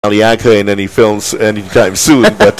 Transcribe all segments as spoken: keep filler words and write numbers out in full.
Aliaga in any films anytime soon, but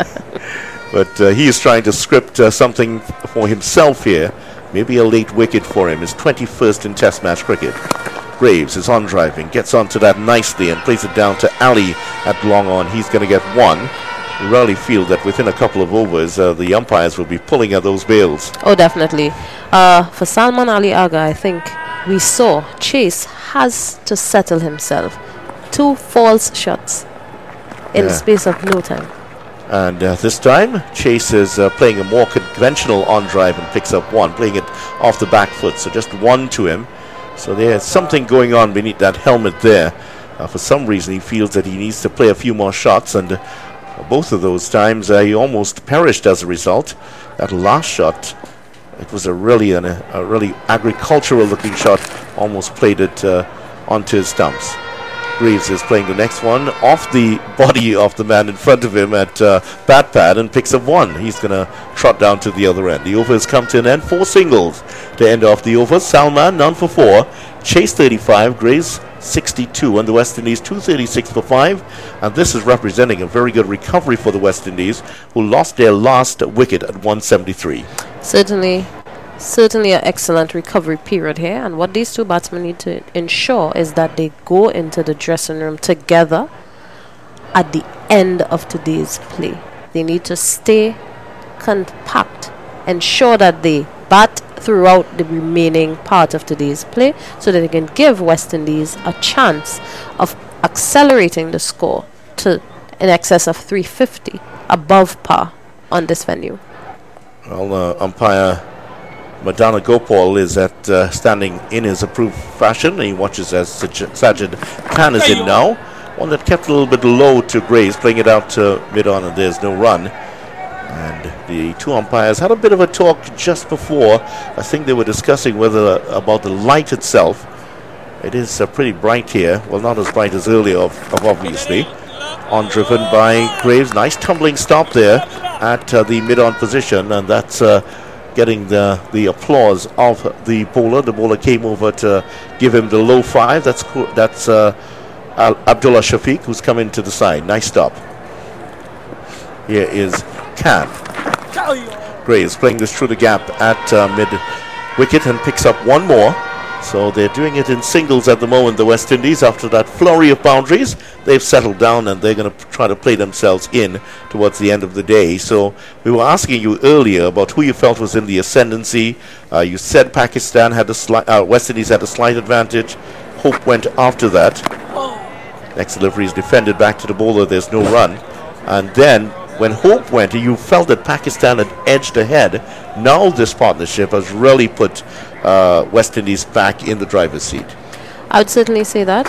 but uh, he is trying to script uh, something for himself here. Maybe a late wicket for him. His twenty-first in Test match cricket. Graves is on driving, gets onto that nicely and plays it down to Ali at long on. He's going to get one. We really feel that within a couple of overs, uh, the umpires will be pulling at those bails. Oh, definitely. Uh, for Salman Ali Agha, I think we saw Chase has to settle himself. Two false shots in Yeah. the space of no time. And uh, this time, Chase is uh, playing a more conventional on drive and picks up one, playing it off the back foot. So just one to him. So there's something going on beneath that helmet there. Uh, for some reason, he feels that he needs to play a few more shots, and uh, both of those times uh, he almost perished as a result. That last shot, it was a really an, a really agricultural-looking shot. Almost played it uh, onto his stumps. Graves is playing the next one off the body of the man in front of him at uh, bat pad and picks up one. He's going to trot down to the other end. The over has come to an end. Four singles to end off the over. Salman, none for four. Chase, thirty-five. Graves, sixty-two. And the West Indies, two thirty-six for five. And this is representing a very good recovery for the West Indies, who lost their last wicket at one seventy-three. Certainly, certainly an excellent recovery period here. And what these two batsmen need to ensure is that they go into the dressing room together at the end of today's play. They need to stay compact, ensure that they bat throughout the remaining part of today's play so that they can give West Indies a chance of accelerating the score to in excess of three fifty, above par on this venue. Well, uh, umpire Madana Gopal is at uh, standing in his approved fashion. He watches as Saj- Sajid Khan is in now. One that kept a little bit low to Graves, playing it out to mid-on, and there's no run. And the two umpires had a bit of a talk just before. I think they were discussing whether uh, about the light itself. It is uh, pretty bright here. Well, not as bright as earlier, of, of obviously. On driven by Graves. Nice tumbling stop there at uh, the mid-on position, and that's uh, getting the the applause of the bowler. The bowler came over to give him the low five. That's co- that's uh, Al- Abdullah Shafiq, who's come into the side. Nice stop. Here is Khan. Graves playing this through the gap at uh, mid wicket and picks up one more. So they're doing it in singles at the moment, the West Indies. After that flurry of boundaries, they've settled down and they're going to p- try to play themselves in towards the end of the day. So we were asking you earlier about who you felt was in the ascendancy. Uh, you said Pakistan had a slight, uh, West Indies had a slight advantage. Hope went after that. Next delivery is defended back to the bowler. There's no run. And then when Hope went, you felt that Pakistan had edged ahead. Now this partnership has really put uh, West Indies back in the driver's seat. I would certainly say that.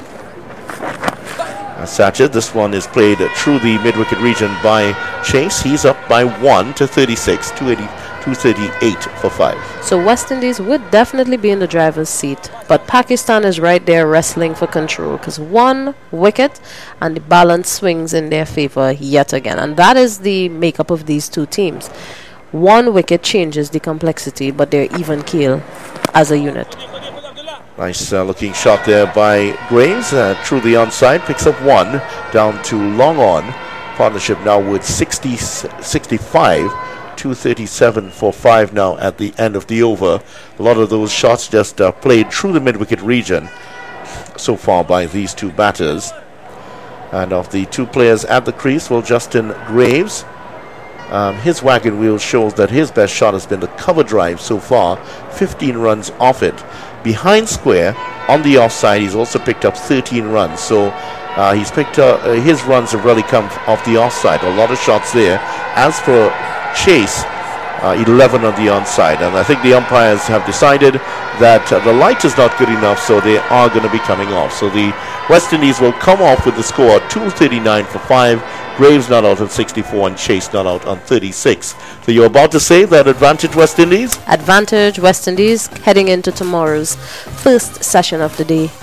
Uh, Sajid, this one is played uh, through the mid-wicket region by Chase. He's up by one to thirty-six, two eighty, two thirty-eight for five. So West Indies would definitely be in the driver's seat, but Pakistan is right there wrestling for control because one wicket and the balance swings in their favor yet again. And that is the makeup of these two teams. One wicket changes the complexity, but they're even keel as a unit. Nice uh, looking shot there by Graves. Uh, through the onside, picks up one down to long on. Partnership now with sixty, sixty-five. two thirty-seven for five now at the end of the over. A lot of those shots just uh, played through the mid-wicket region so far by these two batters. And of the two players at the crease, well, Justin Graves, um, his wagon wheel shows that his best shot has been the cover drive so far, fifteen runs off it. Behind square, on the offside, he's also picked up thirteen runs. So uh, he's picked up, uh, his runs have really come off the offside. A lot of shots there. As for Chase, uh, eleven on the onside, and I think the umpires have decided that uh, the light is not good enough, so they are going to be coming off. So the West Indies will come off with the score two thirty-nine for five. Graves not out on sixty-four and Chase not out on thirty-six. So you're about to say that advantage West Indies? Advantage West Indies heading into tomorrow's first session of the day.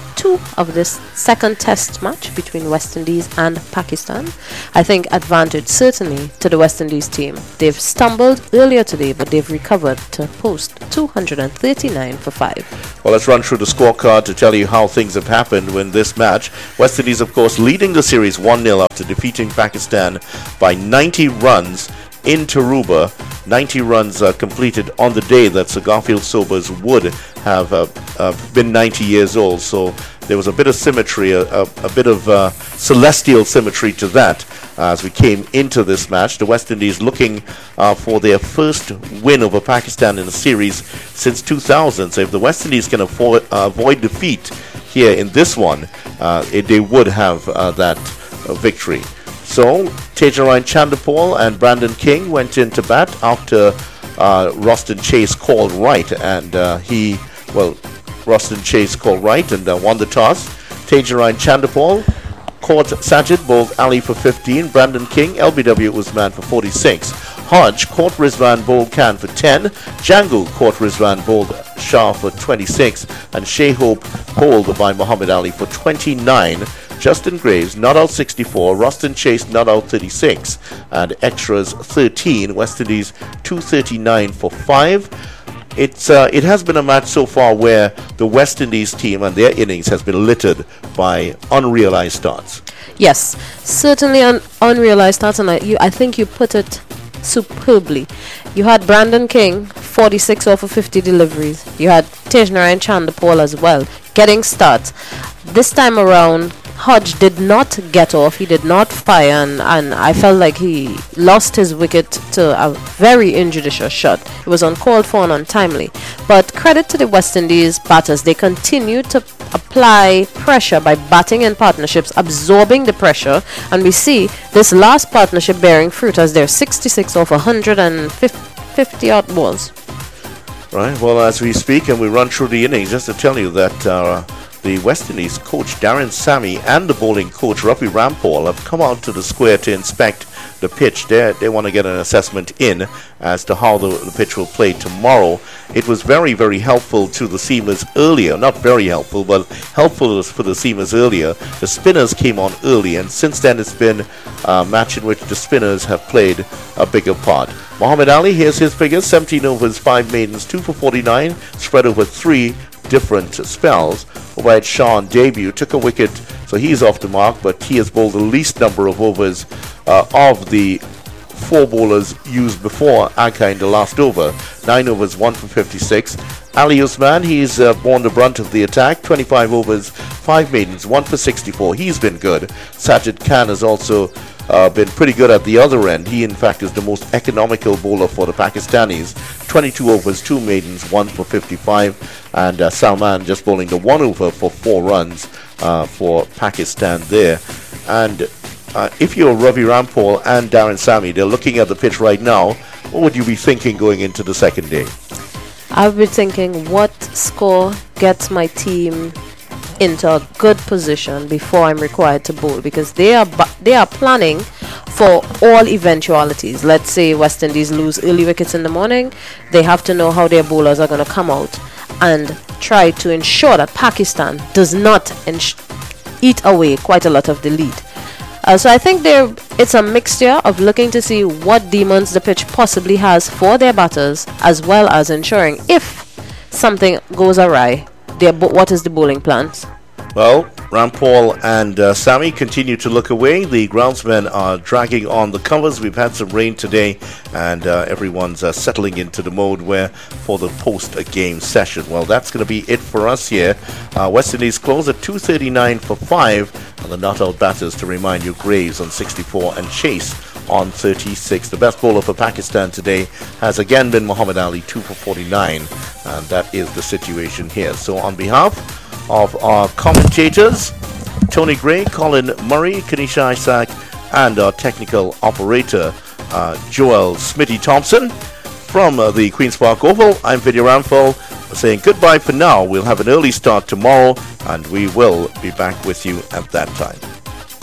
two of this second test match between West Indies and Pakistan. I think advantage certainly to the West Indies team. They've stumbled earlier today, but they've recovered to post two hundred thirty-nine for five. Well, let's run through the scorecard to tell you how things have happened in this match. West Indies, of course, leading the series one nil after defeating Pakistan by ninety runs in Tarouba. ninety runs uh, completed on the day that Sir Garfield Sobers would have uh, uh, been ninety years old. So there was a bit of symmetry, a, a, a bit of uh, celestial symmetry to that uh, as we came into this match. The West Indies looking uh, for their first win over Pakistan in a series since two thousand. So if the West Indies can afford, uh, avoid defeat here in this one, uh, it, they would have uh, that uh, victory. So Tejarine Chanderpaul and Brandon King went into bat after uh, Roston Chase called right, and uh, he, well, Roston Chase called right and uh, won the toss. Tejarine Chanderpaul caught Sajid, bowled Ali for fifteen. Brandon King, L B W Usman for forty-six. Hodge caught Rizwan, bowled Khan for ten. Jangu caught Rizwan, bowled Shah for twenty-six. And Shea Hope bowled by Muhammad Ali for twenty-nine. Justin Graves not out sixty-four, Roston Chase not out thirty-six, and extras thirteen. West Indies two thirty-nine for five. It's uh, it has been a match so far where the West Indies team and their innings has been littered by unrealized starts. Yes, certainly un- unrealized starts, and I, you, I think you put it superbly. You had Brandon King, forty-six over fifty deliveries. You had Tejarine Chanderpaul as well, getting starts. This time around, Hodge did not get off, he did not fire, and, and I felt like he lost his wicket to a very injudicious shot. It was uncalled for and untimely. But credit to the West Indies batters, they continued to apply pressure by batting in partnerships, absorbing the pressure, and we see this last partnership bearing fruit as they're sixty-six off one hundred fifty odd balls. Right, well, as we speak and we run through the innings, just to tell you that uh, the West Indies coach Darren Sammy and the bowling coach Ravi Rampal have come out to the square to inspect the pitch. They they want to get an assessment in as to how the, the pitch will play tomorrow. It was very, very helpful to the seamers earlier. Not very helpful, but helpful for the seamers earlier. The spinners came on early, and since then it's been a match in which the spinners have played a bigger part. Muhammad Ali, here's his figures. seventeen overs, five maidens, two for forty-nine, spread over three different spells. Ubaid Shah on debut took a wicket, so he's off the mark, but he has bowled the least number of overs uh, of the four bowlers used before Agha in the last over. Nine overs, one for fifty-six. Ali Usman, he's uh, borne the brunt of the attack. twenty-five overs, five maidens, one for sixty-four. He's been good. Sajid Khan has also uh, been pretty good at the other end. He, in fact, is the most economical bowler for the Pakistanis. twenty-two overs, two maidens, one for fifty-five. And uh, Salman just bowling the one over for four runs uh, for Pakistan there. And uh, if you're Ravi Rampal and Darren Sammy, they're looking at the pitch right now, what would you be thinking going into the second day? I've been thinking, what score gets my team into a good position before I'm required to bowl, because they are bu- they are planning for all eventualities. Let's say West Indies lose early wickets in the morning, they have to know how their bowlers are going to come out and try to ensure that Pakistan does not ins- eat away quite a lot of the lead. Uh, so I think there it's a mixture of looking to see what demons the pitch possibly has for their batters, as well as ensuring if something goes awry, their bo- what is the bowling plans. Well, Rampal and uh, Sammy continue to look away. The groundsmen are dragging on the covers. We've had some rain today, and uh, everyone's uh, settling into the mode where for the post-game session. Well, that's going to be it for us here. Uh, West Indies close at two thirty-nine for five, and the not-out batters, to remind you, Graves on sixty-four and Chase on thirty-six. The best bowler for Pakistan today has again been Muhammad Ali, two for forty-nine, and that is the situation here. So on behalf of our commentators, Tony Gray, Colin Murray, Kanisha Isaac, and our technical operator, uh, Joel Smitty Thompson, from uh, the Queen's Park Oval, I'm Vidya Rampal, saying goodbye for now. We'll have an early start tomorrow, and we will be back with you at that time.